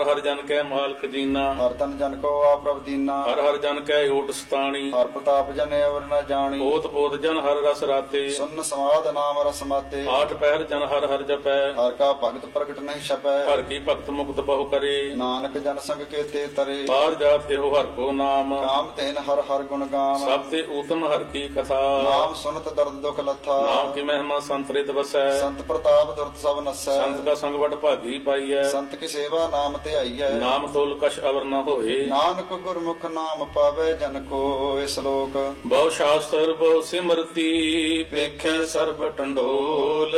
हर जन कै मालक जीना। हर तन जन को आप प्रभ दीना। हर हर जन कै ओट सताणी। हर प्रताप जन अवर न जानी। ओत पोत जन हर रस राते। सुन समाद नाम रस माते। आठ पहर जन हर हर जपै। हर का भगत प्रगट नहीं छपै। हर की भक्त मुक्त बहु करे। नानक जन संग के ते तरे। पार जात एहो हर को नाम। काम तेन हर हर गुण गाम। सब ते उत्तम हर की कथा। नाम सुनत दर्द दुख लथा। नाम की महिमा संत रित बसै। संत प्रताप दुर्त सब नसै। संत का संग बड़ भागी पाईਐ। संत की सेवा नाम ते आईਐ। नाम तोल कछ अवर न होए। नानक गुरमुख नाम पावे जन को। श्लोक बहु शास्त्र बहु सिमरती पेखे सर्ब टंडोल।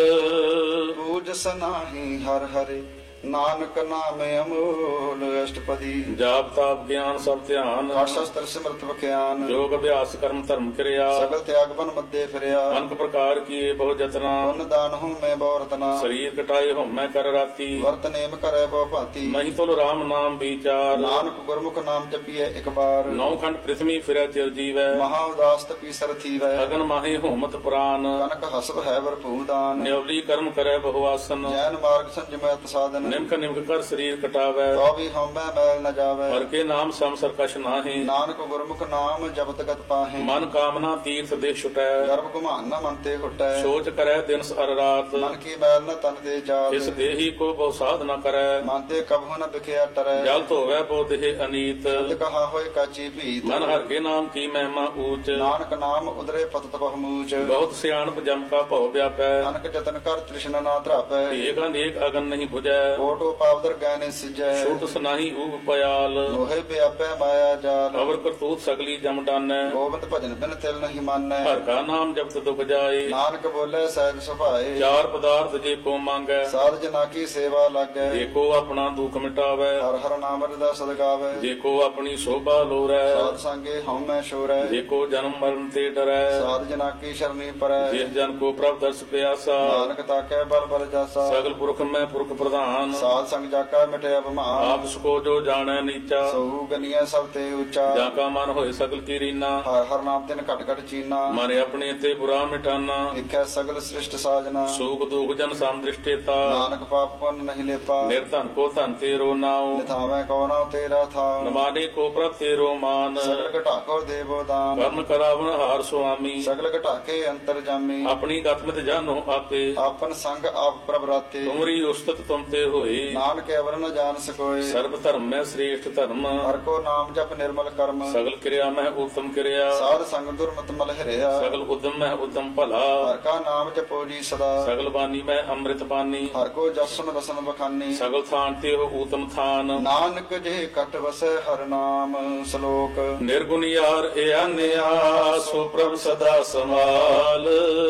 पूज सनाही हर हरे नानक नाम अमोल। अष्टपदी जाप ताप ज्ञान सब ध्यान। शास्त्र सिमरत बख्यान। योग अभ्यास कर्म धर्म क्रिया। सगल त्याग बन मध्य फिरया। अनक प्रकार किए बहु जतना। पुण्य दान हूँ मैं बहुरतना। शरीर कटाए हो मैं कर राती। वर्त नेम करे बहु भांति। नहीं तुल राम नाम विचार। नानक गुरमुख नाम जपिए एक बार। नौ खंड पृथ्वी फिरै चिर जीवै। महा उदास तपीसर थीवै। अगन माहे होमत प्राण। कनक हसब है वर भूदान। न्योली कर्म करे बहु आसन। जैन मार्ग संजमयत साधन। निमक निमक कर शरीर कटावै। तो भी हमें मैल न जावे। हर के नाम सम सरकश नाहि। नानक गुरमुख नाम जपत गत पाहे। मन कामना तीर्थ देह छुटै। गर्भ गुमान न मन ते घुटै। सोच करे दिन अर रात। मन की मैल न तन दे जात। इस देही को बहु साध न करे। मन ते कभु न बिखया टरै। जल धोवै बहु देह अनीत। शब्द कहा होय काची भीत। मन हर के नाम की महिमा ऊंच। नानक नाम उदरे पतत बहु मूच। बहुत सियाणप जम का भव व्यापै। अनक जतन कर तृष्णा ना त्रापै। एक अनेक अगन नहीं बुझै। कोटो पावदर गहने सिजै। छूट सनाही ऊब पयाल। लोहे व्यापै माया जाल। अवर करतूत सगली जम डानै। गोविंद भजन बिन तिल नहीं मानै। हर का नाम जपत दुख जाए। नानक बोले सहज सुभाए। चार पदार्थ जे को मांगै। साध जना की सेवा लागै। जे को अपना दुख मिटावै। हर हर नाम हृदय सद गावै। जे को अपनी शोभा लोरै। साध संगे हमै शोरै। जे को जन्म मरण ते डरै। साध जना की शरणी परै। जिस जन को प्रभ दर्श प्यासा। नानक ताकै बल बल जासा। सगल पुरख में पुरख प्रधान। साध संग जाका मिटे अभिमान। आप सुको जो जाने नीचा। सहु गनिया सब ते ऊंचा। जाका मन होए सगल की रीना। हर हर नाम तिन घट घट चीना। मारे अपने ते बुरा मिटाना। लिखै सगल सृष्ट साजना। सुख दुख जन साम दृष्टेता। नानक पाप पुण्य नहीं लेपा। निर्धन को धन तेरो नाव। निथावै को नाम तेरा था। नमाने को प्रभ तेरो मान। सगल घटाको देवो दान। कर्म करावन हार स्वामी। सगल घटाके अंतर जामी। अपनी गतमित जानो आपे। आपन संग आप प्रभ राते। तुमरी उस्तत तुम ते होए। नानक अवर न जान सकोए। सर्व धर्म में श्रेष्ठ धर्म। हर को नाम जप निर्मल कर्म। सगल क्रिया में उत्तम क्रिया। साध संग दुर्मत मल हरिया। सगल उद्यम में उत्तम भला। हर का नाम जपो जी सदा। सगल बानी में अमृत पानी। हर को जसन रसन बखानी। सगल थान ते हो उत्तम थान। नानक जे कट बसै हर नाम। श्लोक निर्गुण यार ए अन्या सो प्रभ सदा संभाल।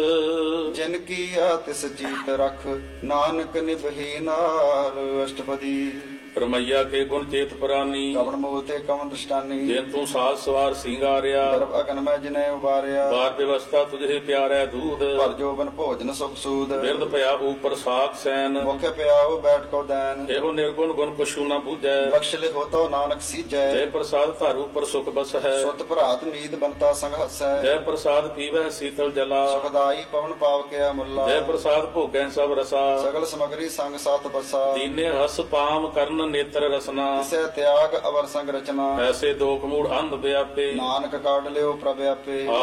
जिनकी तिस जीत रख नानक निभही नाल। अष्टपदी रमैया के गुण चेत परानी। कवन मोते कवन दृष्टानी। जिन तू साज सवार सिंगारिया। गर्भ अगन में जिने उबारिया। बार व्यवस्था तुझे प्यारे दूध। पर जोबन भोजन सुख सूद। बिरद पया ऊपर साख सैन। मुखे प्याओ बैठ को दैन। एहो निर्गुण गुण कुछु न बूझै। बख्श ले हो तो नानक सीजै। जय प्रसाद धारू पर सुख बस है। सुत भरात नींद बनता संग हसै। जय प्रसाद पीवै शीतल जला। सुखदाई पवन पाव के अमुल्ला। जय प्रसाद भोगै सब रसा। सगल सामग्री संग साथ बसा। दीने हस पाम कर्ण नेत्र रसना। तिसै त्याग अवर संग रचना। ऐसे दोख मूढ़ अंध व्यापे। नानक काट लियो प्रभ आपे।